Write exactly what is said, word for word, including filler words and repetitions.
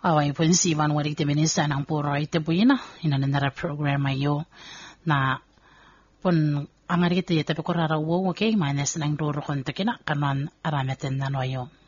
awai pun siwan warik te benisa nang puro ite buina ina nara program ayo na pun angari te tapi korara wo okay manes nang duro kontakina kanon arameten nanoyo